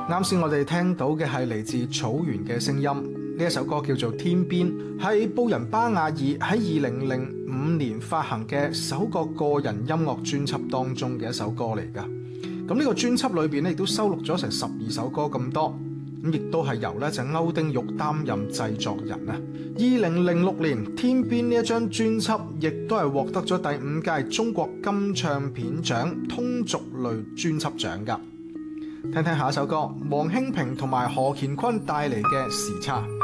啱先我哋聽到嘅係嚟自草原嘅聲音，呢一首歌叫做《天邊》，係布仁巴亞爾喺2005年發行嘅首個個人音樂專輯當中嘅一首歌嚟㗎。咁呢個專輯裏邊咧亦都收錄咗成12首歌咁多，咁亦都係由咧就歐丁玉擔任製作人啊。2006年《天邊》呢一張專輯亦都係獲得咗第5屆中國金唱片獎通俗類專輯獎㗎。聽聽下一首歌，黃興平同埋何乾坤帶嚟嘅《時差》。